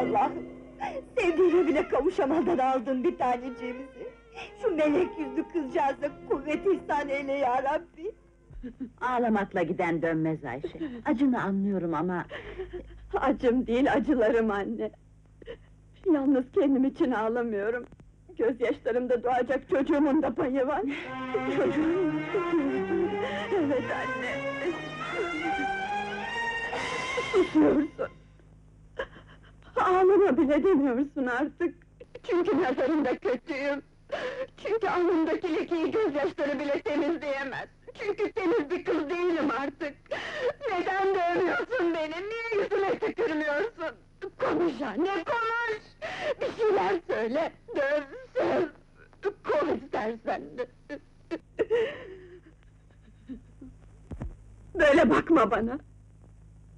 Allah'ım! Sevdiğine bile kavuşamadan aldın bir taneciğimizi! Şu melek yüzlü kızcağıza kuvvet ihsan eyle ya Rabbi! Ağlamakla giden dönmez Ayşe. Acını anlıyorum ama... Acım değil, acılarım anne! Yalnız kendim için ağlamıyorum. Gözyaşlarımda doğacak çocuğumun da payı var. Çocuğum! Evet anne! Susuyorsun! Ağlama bile demiyorsun artık! Çünkü nazarında kötüyüm! Çünkü alnımdaki lekeyi gözyaşları bile temizleyemez! Çünkü temiz bir kız değilim artık! Neden dövmüyorsun beni? Niye yüzüme tükürmüyorsun? Konuş anne, konuş! Bir şeyler söyle! Döv, söv! Kov istersen! Böyle bakma bana!